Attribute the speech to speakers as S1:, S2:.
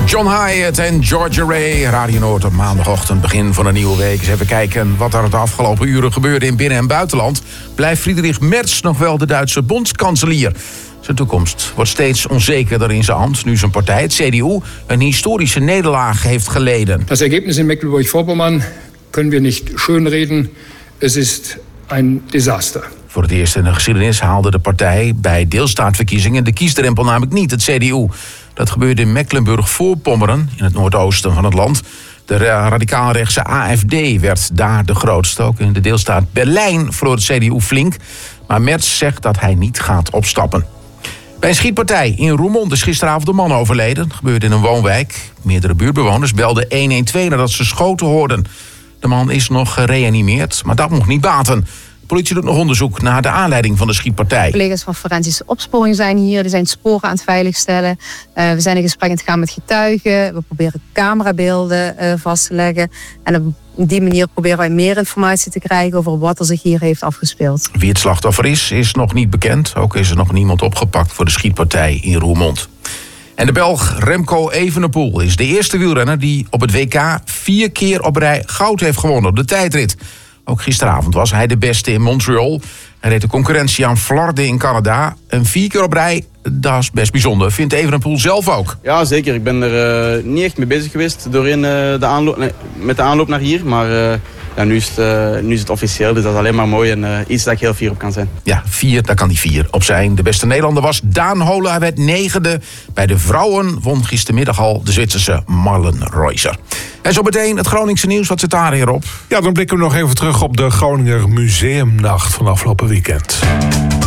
S1: John Hyatt en Georgia Ray, Radio Noord op maandagochtend, begin van een nieuwe week. Eens even kijken wat er de afgelopen uren gebeurde in binnen- en buitenland. Blijft Friedrich Merz nog wel de Duitse bondskanselier? Zijn toekomst wordt steeds onzekerder in zijn hand, nu zijn partij, het CDU, een historische nederlaag heeft geleden.
S2: Das Ergebnis in Mecklenburg-Vorpommern können wir nicht schönreden. Es ist ein Desaster.
S1: Voor het eerst in de geschiedenis haalde de partij bij deelstaatverkiezingen de kiesdrempel namelijk niet, het CDU. Dat gebeurde in Mecklenburg-Vorpommern, in het noordoosten van het land. De radicaalrechtse AfD werd daar de grootste. Ook in de deelstaat Berlijn verloor het CDU flink. Maar Merz zegt dat hij niet gaat opstappen. Bij een schietpartij in Roermond is gisteravond een man overleden. Dat gebeurde in een woonwijk. Meerdere buurtbewoners belden 112 nadat ze schoten hoorden. De man is nog gereanimeerd, maar dat mocht niet baten. De politie doet nog onderzoek naar de aanleiding van de schietpartij.
S3: Collega's van forensische opsporing zijn hier. Die zijn sporen aan het veiligstellen. We zijn in gesprek aan het gaan met getuigen. We proberen camerabeelden vast te leggen. En op die manier proberen wij meer informatie te krijgen over wat er zich hier heeft afgespeeld.
S1: Wie het slachtoffer is nog niet bekend. Ook is er nog niemand opgepakt voor de schietpartij in Roermond. En de Belg Remco Evenepoel is de eerste wielrenner die op het WK 4 keer op rij goud heeft gewonnen op de tijdrit. Ook gisteravond was hij de beste in Montreal. Hij reed de concurrentie aan Vlaarden in Canada. En 4 keer op rij, dat is best bijzonder. Vindt Evenepoel zelf ook.
S4: Ja, zeker. Ik ben er niet echt mee bezig geweest doorheen met de aanloop naar hier. Maar nu is het officieel, dus dat is alleen maar mooi en iets dat ik heel fier op kan zijn.
S1: Ja, 4, daar kan hij 4 op zijn. De beste Nederlander was Daan Hola, hij werd 9e. Bij de vrouwen won gistermiddag al de Zwitserse Marlen Reusser. En zo meteen het Groningse nieuws, wat zit daar hierop?
S5: Ja, dan blikken we nog even terug op de Groninger Museumnacht van afgelopen weekend.